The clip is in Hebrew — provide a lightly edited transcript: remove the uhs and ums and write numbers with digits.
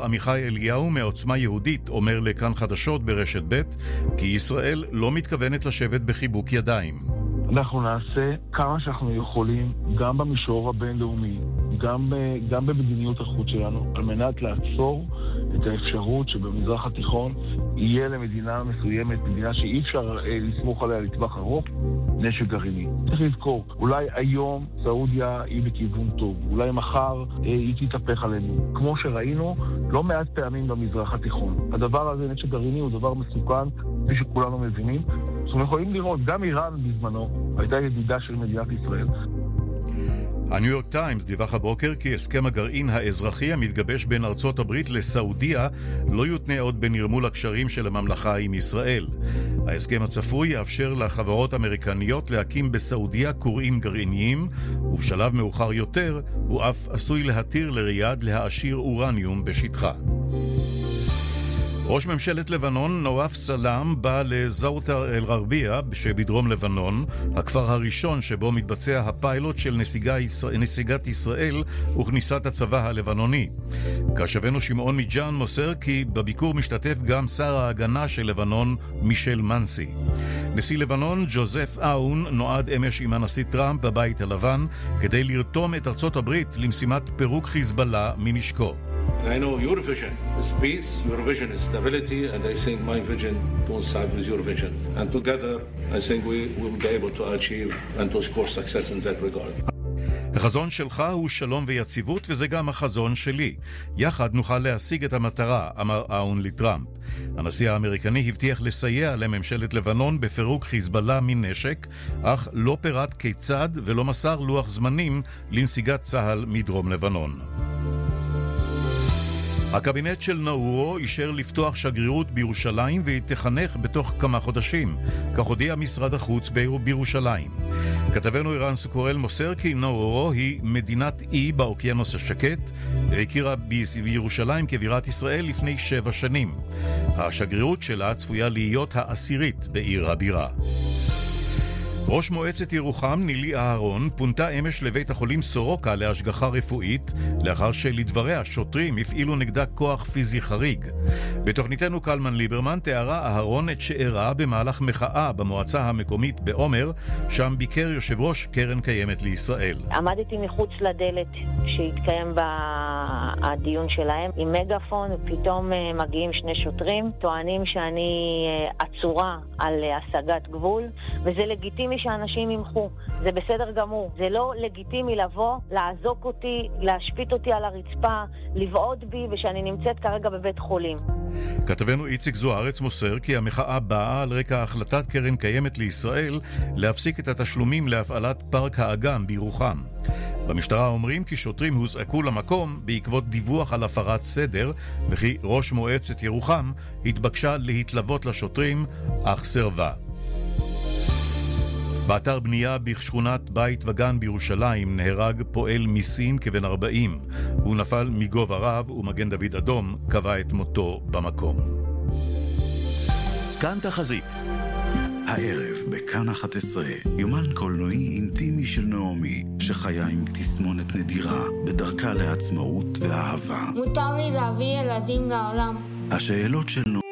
עמיחי אליהו מעוצמה יהודית אומר לכאן חדשות ברשת ב' כי ישראל לא מתכוונת לשבת בחיבוק ידיים. אנחנו נעשה כמה שאנחנו יכולים, גם במישור הבינלאומי, גם במדיניות החוץ שלנו, על מנת לעצור את האפשרות שבמזרח התיכון יהיה למדינה מסוימת, מדינה שאי אפשר לסמוך עליה לטווח ארוך, נשק גרעיני. צריך לזכור, אולי היום סעודיה היא בכיוון טוב, אולי מחר היא תתהפך עלינו. כמו שראינו, לא מעט פעמים במזרח התיכון. הדבר הזה, נשק גרעיני, הוא דבר מסוכן, כפי שכולנו מבינים. אנחנו יכולים לראות, גם איראן בזמנו הייתה ידידה של מדינת ישראל. הניו יורק טיימס דיווח הבוקר כי הסכם הגרעין האזרחי המתגבש בין ארצות הברית לסעודיה לא יותנה עוד בנרמול הקשרים של הממלכה עם ישראל. ההסכם הצפוי יאפשר לחברות אמריקניות להקים בסעודיה כורים גרעיניים, ובשלב מאוחר יותר הוא אף עשוי להתיר לריאד להעשיר אורניום בשטחה. ראש ממשלת לבנון נואף סלאם בא לזאוטר אל-גרבייה שבדרום לבנון, הכפר הראשון שבו מתבצע הפיילוט של נסיגת ישראל וכניסת הצבא הלבנוני. כתבנו שמעון מג'אן מוסר כי בביקור משתתף גם שר ההגנה של לבנון מישל מנסי. נשיא לבנון ג'וזף אאון נועד אמש עם הנשיא טראמפ בבית הלבן כדי לרתום את ארצות הברית למשימת פירוק חיזבאללה מנשקו. I know your vision is peace, your vision is stability, and I think my vision coincides with your vision. And together, I think we will be able to achieve and to score success in that regard. החזון שלך הוא שלום ויציבות, וזה גם החזון שלי. יחד נוכל להשיג את המטרה, אמר אאון לטראמפ. הנשיא האמריקני הבטיח לסייע לממשלת לבנון בפירוק חיזבאללה מנשק, אך לא פירט כיצד ולא מסר לוח זמנים לנסיגת צה"ל מדרום לבנון. הקבינט של נאורו אישר לפתוח שגרירות בירושלים והיא תחנך בתוך כמה חודשים, כך הודיע משרד החוץ בירושלים. כתבנו אירן סוקורל מוסר כי נאורו היא מדינת אי באוקיינוס השקט, והכירה בירושלים כבירת ישראל לפני 7 שנים. השגרירות שלה צפויה להיות העשירית בעיר הבירה. ראש מועצת ירוחם נילי אהרון פונתה אמש לבית החולים סורוקה להשגחה רפואית לאחר שלדבריה שוטרים הפעילו נגדה כוח פיזי חריג. בתוכניתנו קלמן ליברמן תיארה אהרון את שאירה במהלך מחאה במועצה המקומית בעומר, שם ביקר יושב ראש קרן קיימת לישראל. עמדתי מחוץ לדלת שהתקיים בדיון שלהם עם מגפון, ופתאום מגיעים 2 שוטרים, טוענים שאני עצורה על השגת גבול, וזה לגיטימי שאנשים ימחו, זה בסדר גמור. זה לא לגיטימי לבוא, לעזוק אותי, להשפיט אותי על הרצפה, לבעוד בי, ושאני נמצאת כרגע בבית חולים. כתבנו איציק זוארץ מוסר כי המחאה באה על רקע החלטת קרן קיימת לישראל להפסיק את התשלומים להפעלת פארק האגם בירוחם. במשטרה אומרים כי שוטרים הוזעקו למקום בעקבות דיווח על הפרת סדר, וכי ראש מועצת ירוחם התבקשה להתלוות לשוטרים, אך סרבה. באתר בנייה בשכונת בית וגן בירושלים נהרג פועל מסין כבן 40. הוא נפל מגובה רב ומגן דוד אדום קבע את מותו במקום. כאן תחזית. הערב בכאן 11, יומן קולנועי אינטימי של נעמי, שחיה עם תסמונת נדירה בדרכה לעצמאות ואהבה. מותר לי להביא ילדים לעולם. השאלות של